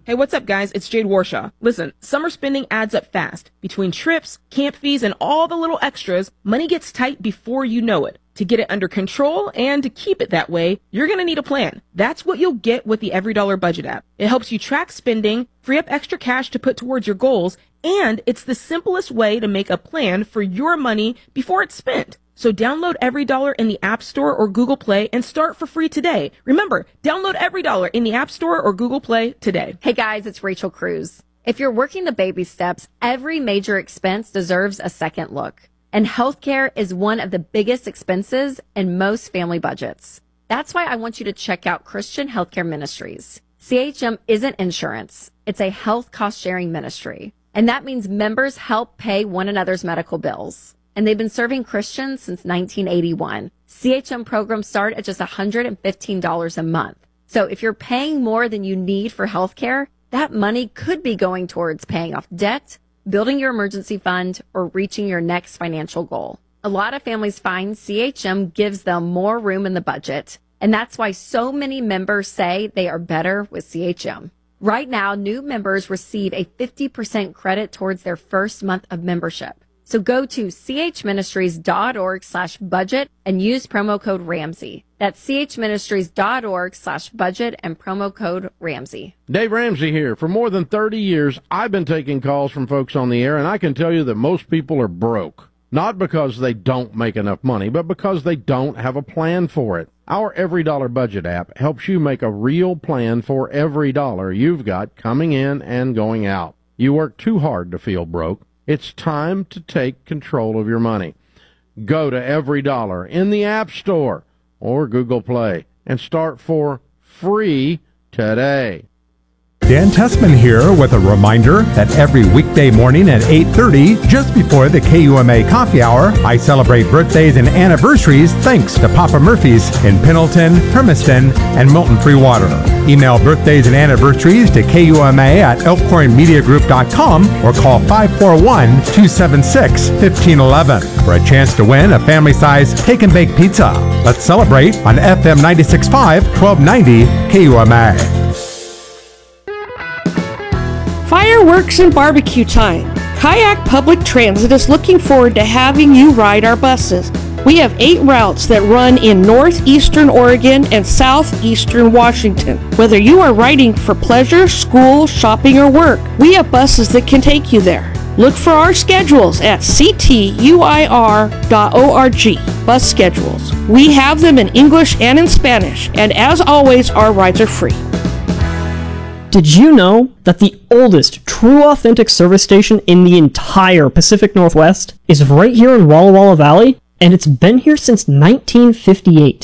Hey, what's up, guys? It's Jade Warshaw. Listen, summer spending adds up fast. Between trips, camp fees, and all the little extras, money gets tight before you know it. To get it under control and to keep it that way, you're going to need a plan. That's what you'll get with the EveryDollar Budget app. It helps you track spending, free up extra cash to put towards your goals, and it's the simplest way to make a plan for your money before it's spent. So download EveryDollar in the App Store or Google Play and start for free today. Remember, download EveryDollar in the App Store or Google Play today. Hey guys, it's Rachel Cruz. If you're working the baby steps, every major expense deserves a second look. And healthcare is one of the biggest expenses in most family budgets. That's why I want you to check out Christian Healthcare Ministries. CHM isn't insurance. It's a health cost sharing ministry. And that means members help pay one another's medical bills. And they've been serving Christians since 1981. CHM programs start at just $115 a month. So if you're paying more than you need for healthcare, that money could be going towards paying off debt, building your emergency fund, or reaching your next financial goal. A lot of families find CHM gives them more room in the budget, and that's why so many members say they are better with CHM. Right now, new members receive a 50% credit towards their first month of membership. So go to chministries.org/budget and use promo code Ramsey. That's chministries.org/budget and promo code Ramsey. Dave Ramsey here. For more than 30 years, I've been taking calls from folks on the air, and I can tell you that most people are broke. Not because they don't make enough money, but because they don't have a plan for it. Our EveryDollar Budget app helps you make a real plan for every dollar you've got coming in and going out. You work too hard to feel broke. It's time to take control of your money. Go to EveryDollar in the App Store or Google Play and start for free today. Dan Tessman here with a reminder that every weekday morning at 8:30, just before the KUMA Coffee Hour, I celebrate birthdays and anniversaries thanks to Papa Murphy's in Pendleton, Hermiston, and Milton Free Water. Email birthdays and anniversaries to KUMA at elkhornmediagroup.com or call 541-276-1511 for a chance to win a family-sized take and bake pizza. Let's celebrate on FM 96.5, 1290 KUMA. Fireworks and barbecue time. Kayak Public Transit is looking forward to having you ride our buses. We have 8 routes that run in northeastern Oregon and southeastern Washington. Whether you are riding for pleasure, school, shopping, or work, we have buses that can take you there. Look for our schedules at ctuir.org. Bus schedules. We have them in English and in Spanish, and as always, our rides are free. Did you know that the oldest true authentic service station in the entire Pacific Northwest is right here in Walla Walla Valley? And it's been here since 1958.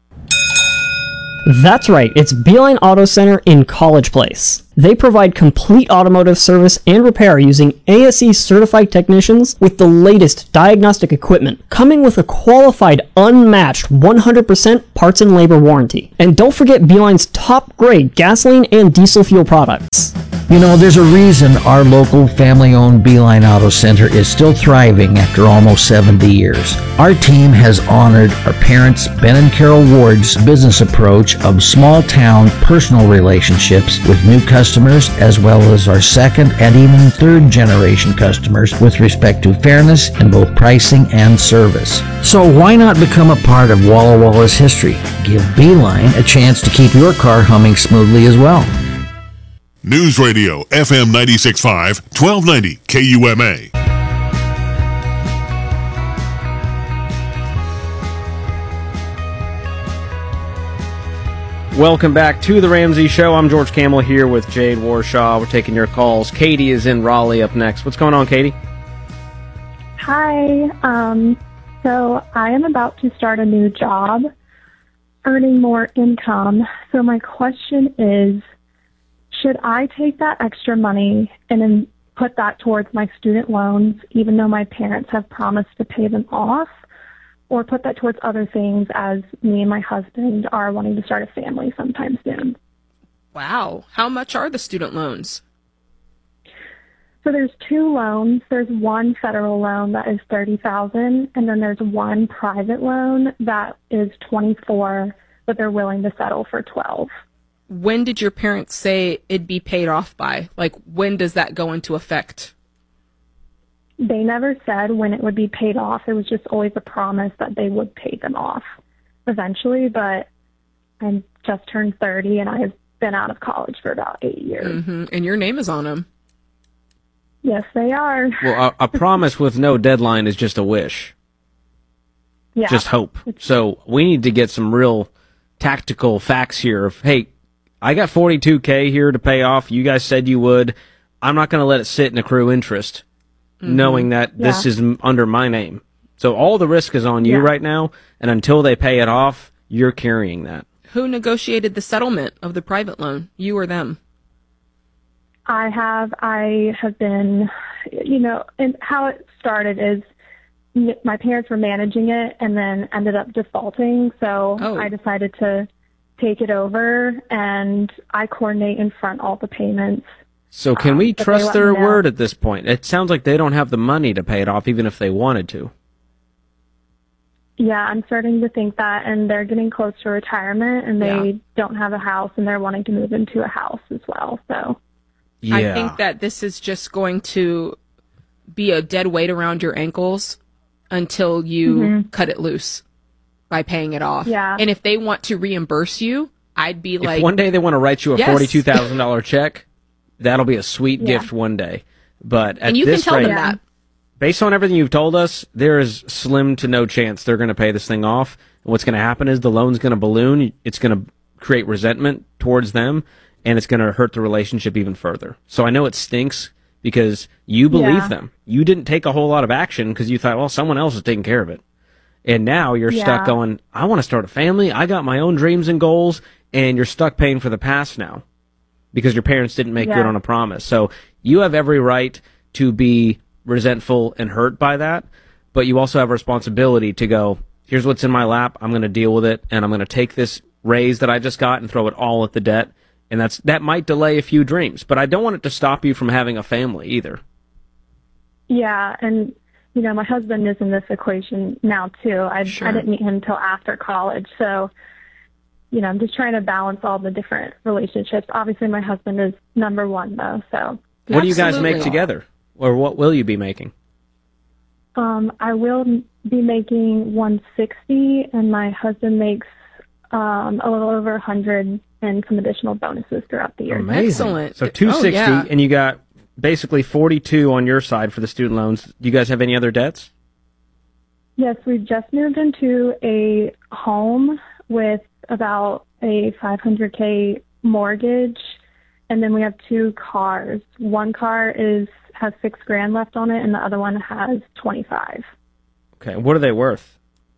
That's right, it's Beeline Auto Center in College Place. They provide complete automotive service and repair using ASE certified technicians with the latest diagnostic equipment, coming with a qualified, unmatched 100% parts and labor warranty. And don't forget Beeline's top grade gasoline and diesel fuel products. You know, there's a reason our local family-owned Beeline Auto Center is still thriving after almost 70 years. Our team has honored our parents, Ben and Carol Ward's business approach of small-town personal relationships with new customers, as well as our second and even third-generation customers with respect to fairness in both pricing and service. So why not become a part of Walla Walla's history? Give Beeline a chance to keep your car humming smoothly as well. News Radio, FM 96.5, 1290 KUMA. Welcome back to The Ramsey Show. I'm George Camel here with Jade Warshaw. We're taking your calls. Katie is in Raleigh up next. What's going on, Katie? Hi. So I am about to start a new job, earning more income. So my question is, should I take that extra money and then put that towards my student loans, even though my parents have promised to pay them off, or put that towards other things as me and my husband are wanting to start a family sometime soon? Wow. How much are the student loans? So there's 2 loans. There's one federal loan that is $30,000, and then there's one private loan that is $24,000, but they're willing to settle for $12,000. when did your parents say it'd be paid off by? Like, when does that go into effect? They never said when it would be paid off. It was just always a promise that they would pay them off eventually, but I just turned 30 and I've been out of college for about 8 years. Mm-hmm. And your name is on them. Yes, they are. Well, a promise with no deadline is just a wish. Yeah. Just hope. So we need to get some real tactical facts here of, hey, I got $42K here to pay off. You guys said you would. I'm not going to let it sit and accrue interest, knowing that this is under my name. So all the risk is on you right now, and until they pay it off, you're carrying that. Who negotiated the settlement of the private loan? You or them? I have been, and how it started is my parents were managing it and then ended up defaulting. So I decided to take it over, and I coordinate and front all the payments. So can we trust their word at this point? It sounds like they don't have the money to pay it off, even if they wanted to. Yeah, I'm starting to think that, and they're getting close to retirement, and they don't have a house, and they're wanting to move into a house as well. So I think that this is just going to be a dead weight around your ankles until you cut it loose by paying it off. Yeah. And if they want to reimburse you, I'd be like... If one day they want to write you a $42,000 check, that'll be a sweet gift one day. But at and you this can tell rate, them that. based on everything you've told us, there is slim to no chance they're going to pay this thing off. And what's going to happen is the loan's going to balloon. It's going to create resentment towards them, and it's going to hurt the relationship even further. So I know it stinks because you believe them. You didn't take a whole lot of action because you thought, well, someone else is taking care of it. And now you're stuck going, I want to start a family. I got my own dreams and goals, and you're stuck paying for the past now because your parents didn't make good on a promise. So you have every right to be resentful and hurt by that, but you also have a responsibility to go, here's what's in my lap. I'm going to deal with it, and I'm going to take this raise that I just got and throw it all at the debt. And that might delay a few dreams, but I don't want it to stop you from having a family either. Yeah, and my husband is in this equation now too. I didn't meet him until after college, so I'm just trying to balance all the different relationships. Obviously, my husband is number one though. So what do you guys make together, or what will you be making? I will be making $160, and my husband makes a little over 100 and some additional bonuses throughout the year. Amazing. Excellent. So $260, and you got basically $42 on your side for the student loans. Do you guys have any other debts? Yes, we just moved into a home with about a $500K mortgage, and then we have 2 cars. One car has $6,000 left on it, and the other one has 25. Okay, what are they worth?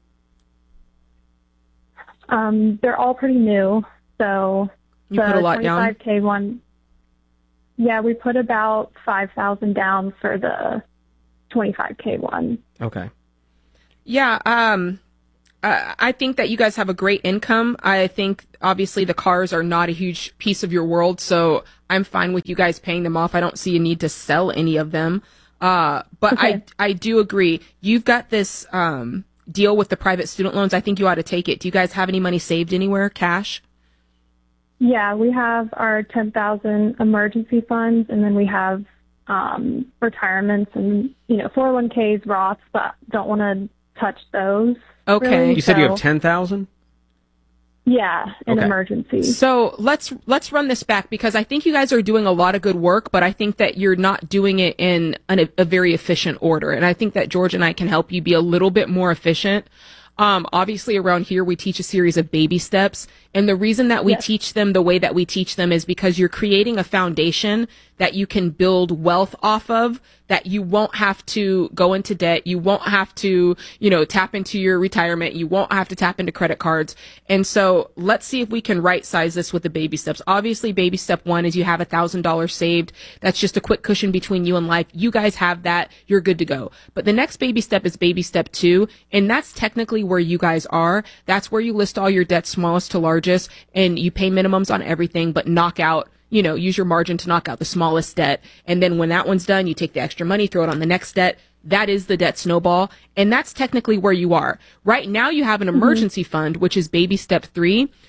They're all pretty new. So you put a lot down? 25K one. Yeah, we put about $5,000 down for the 25K one. Okay. Yeah, I think that you guys have a great income. I think obviously the cars are not a huge piece of your world, so I'm fine with you guys paying them off. I don't see a need to sell any of them. But okay. I do agree. You've got this deal with the private student loans. I think you ought to take it. Do you guys have any money saved anywhere, cash? Yeah, we have our $10,000 emergency funds, and then we have retirements and 401ks, Roths, but don't want to touch those. Okay, really, you said you have 10,000. Yeah, in emergency. So let's run this back, because I think you guys are doing a lot of good work, but I think that you're not doing it in a very efficient order, and I think that George and I can help you be a little bit more efficient. Obviously around here we teach a series of baby steps, and the reason that we teach them the way that we teach them is because you're creating a foundation that you can build wealth off of, that you won't have to go into debt, you won't have to, tap into your retirement, you won't have to tap into credit cards. And so let's see if we can right size this with the baby steps. Obviously, baby step 1 is you have $1,000 saved. That's just a quick cushion between you and life. You guys have that. You're good to go. But the next baby step is baby step 2, and that's technically where you guys are. That's where you list all your debts, smallest to largest, and you pay minimums on everything, but knock out, use your margin to knock out the smallest debt. And then when that one's done, you take the extra money, throw it on the next debt. That is the debt snowball. And that's technically where you are. Right now you have an emergency fund, which is baby step 3,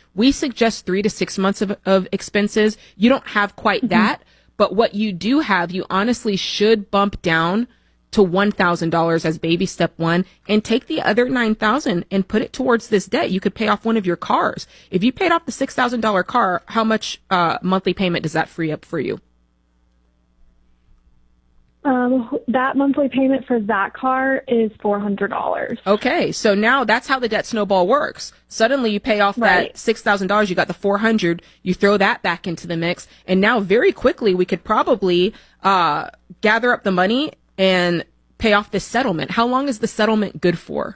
We suggest 3 to 6 months of expenses. You don't have quite that, but what you do have, you honestly should bump down to $1,000 as baby step one and take the other $9,000 and put it towards this debt. You could pay off one of your cars. If you paid off the $6,000 car, how much monthly payment does that free up for you? That monthly payment for that car is $400. Okay, so now that's how the debt snowball works. Suddenly you pay off that $6,000, you got the $400, you throw that back into the mix, and now very quickly we could probably gather up the money and pay off this settlement. How long is the settlement good for?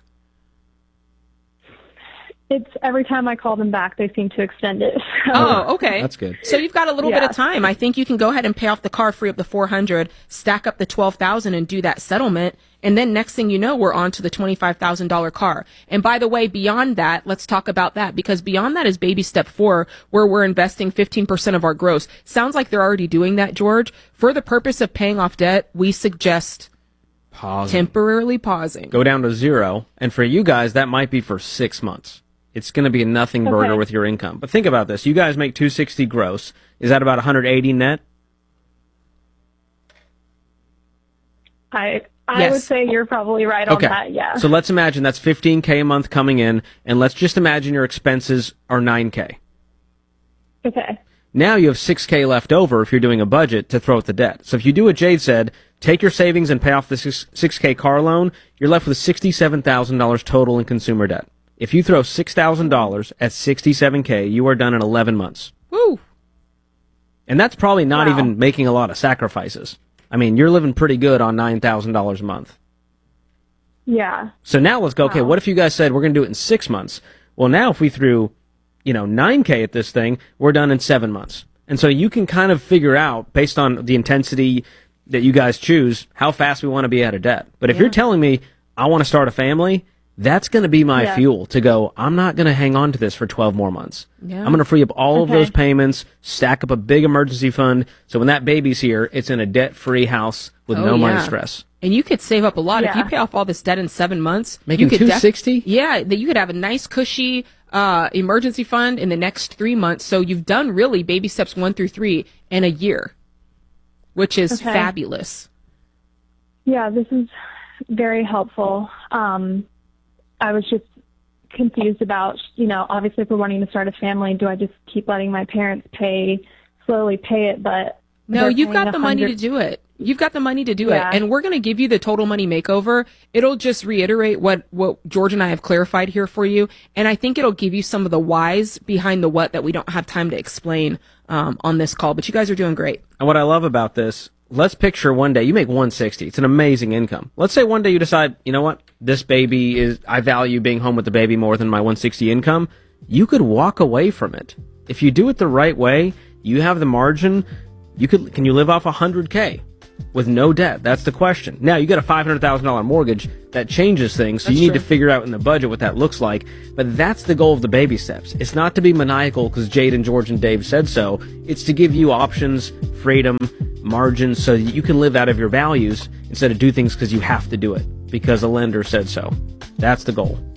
It's every time I call them back, they seem to extend it. Oh, okay. That's good. So you've got a little bit of time. I think you can go ahead and pay off the car, free up the $400, stack up the $12,000 and do that settlement. And then next thing you know, we're on to the $25,000 car. And by the way, beyond that, let's talk about that, because beyond that is baby step 4, where we're investing 15% of our gross. Sounds like they're already doing that, George. For the purpose of paying off debt, we suggest temporarily pausing. Go down to 0. And for you guys, that might be for 6 months. It's going to be a nothing burger with your income. But think about this. You guys make $260 gross. Is that about $180 net? I would say you're probably right on that, yeah. So let's imagine that's $15K a month coming in, and let's just imagine your expenses are $9K. Okay. Now you have $6K left over if you're doing a budget to throw at the debt. So if you do what Jade said, take your savings and pay off the $6K car loan, you're left with $67,000 total in consumer debt. If you throw $6,000 at $67K, you are done in 11 months. Woo! And that's probably not even making a lot of sacrifices. I mean, you're living pretty good on $9,000 a month. Yeah. So now let's go, okay, what if you guys said we're going to do it in 6 months? Well, now if we threw, $9K at this thing, we're done in 7 months. And so you can kind of figure out, based on the intensity that you guys choose, how fast we want to be out of debt. But if you're telling me, I want to start a family, that's going to be my fuel to go, I'm not going to hang on to this for 12 more months. Yeah. I'm going to free up all of those payments, stack up a big emergency fund, so when that baby's here, it's in a debt-free house with no money stress. And you could save up a lot. If you pay off all this debt in 7 months. Making $260? You could have a nice, cushy emergency fund in the next 3 months. So you've done really baby steps 1 through 3 in a year, which is fabulous. Yeah, this is very helpful. I was just confused about, obviously if we're wanting to start a family, do I just keep letting my parents slowly pay it? But no, you've got the money to do it. You've got the money to do it. And we're going to give you the total money makeover. It'll just reiterate what George and I have clarified here for you. And I think it'll give you some of the whys behind the what that we don't have time to explain on this call. But you guys are doing great. And what I love about this, let's picture one day you make $160. It's an amazing income. Let's say one day you decide, you know what? This baby I value being home with the baby more than my $160 income. You could walk away from it. If you do it the right way, you have the margin. Can you live off $100K with no debt? That's the question. Now you got a $500,000 mortgage. That changes things. So you need to figure out in the budget what that looks like. But that's the goal of the baby steps. It's not to be maniacal because Jade and George and Dave said so. It's to give you options, freedom, margins, so that you can live out of your values instead of do things because you have to do it because a lender said so. That's the goal.